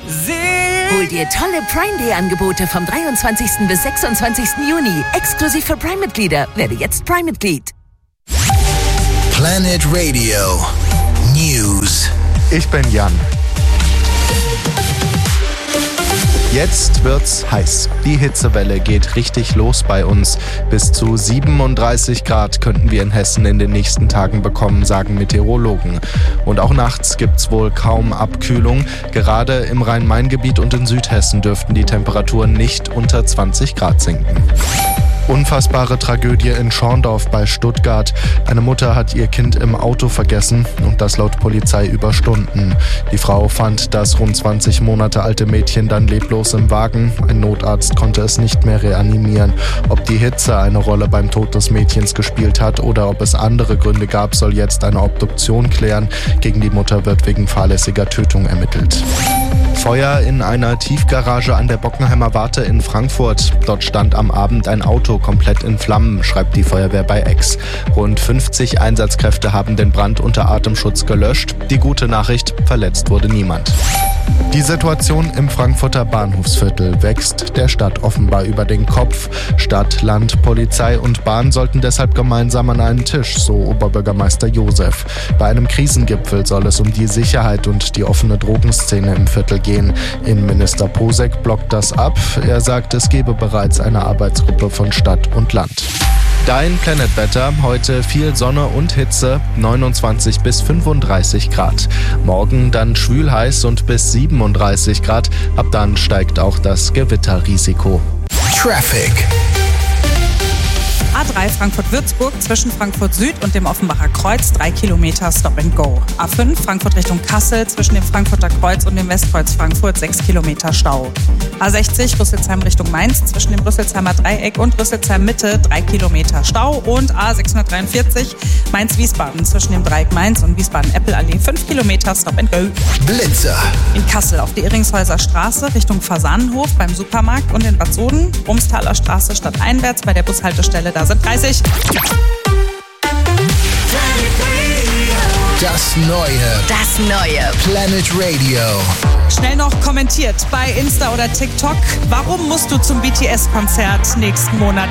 Hol dir tolle Prime Day Angebote vom 23. bis 26. Juni. Exklusiv für Prime-Mitglieder. Werde jetzt Prime-Mitglied. Planet Radio News. Ich bin Jan. Jetzt wird's heiß. Die Hitzewelle geht richtig los bei uns. Bis zu 37 Grad könnten wir in Hessen in den nächsten Tagen bekommen, sagen Meteorologen. Und auch nachts gibt's wohl kaum Abkühlung. Gerade im Rhein-Main-Gebiet und in Südhessen dürften die Temperaturen nicht unter 20 Grad sinken. Unfassbare Tragödie in Schorndorf bei Stuttgart. Eine Mutter hat ihr Kind im Auto vergessen und das laut Polizei über Stunden. Die Frau fand das rund 20 Monate alte Mädchen dann leblos im Wagen. Ein Notarzt konnte es nicht mehr reanimieren. Ob die Hitze eine Rolle beim Tod des Mädchens gespielt hat oder ob es andere Gründe gab, soll jetzt eine Obduktion klären. Gegen die Mutter wird wegen fahrlässiger Tötung ermittelt. Feuer in einer Tiefgarage an der Bockenheimer Warte in Frankfurt. Dort stand am Abend ein Auto komplett in Flammen, schreibt die Feuerwehr bei X. Rund 50 Einsatzkräfte haben den Brand unter Atemschutz gelöscht. Die gute Nachricht, verletzt wurde niemand. Die Situation im Frankfurter Bahnhofsviertel wächst der Stadt offenbar über den Kopf. Stadt, Land, Polizei und Bahn sollten deshalb gemeinsam an einen Tisch, so Oberbürgermeister Josef. Bei einem Krisengipfel soll es um die Sicherheit und die offene Drogenszene im Viertel gehen. Innenminister Posek blockt das ab. Er sagt, es gebe bereits eine Arbeitsgruppe von Stadt und Land. Dein Planetwetter, heute viel Sonne und Hitze, 29 bis 35 Grad. Morgen dann schwül heiß und bis 37 Grad. Ab dann steigt auch das Gewitterrisiko. Traffic. A3 Frankfurt-Würzburg zwischen Frankfurt Süd und dem Offenbacher Kreuz 3 Kilometer Stop and Go. A5 Frankfurt Richtung Kassel zwischen dem Frankfurter Kreuz und dem Westkreuz Frankfurt 6 Kilometer Stau. A60 Rüsselsheim Richtung Mainz zwischen dem Rüsselsheimer Dreieck und Rüsselsheim Mitte 3 Kilometer Stau. Und A643 Mainz-Wiesbaden zwischen dem Dreieck Mainz und Wiesbaden-Eppel-Allee 5 Kilometer Stop and Go. Blitzer. In Kassel auf der Iringshäuser Straße Richtung Fasanenhof beim Supermarkt und in Bad Soden, Rumstaler Straße stadteinwärts bei der Bushaltestelle, da sind 30. Das neue Planet Radio. Schnell noch kommentiert bei Insta oder TikTok. Warum musst du zum BTS-Konzert nächsten Monat?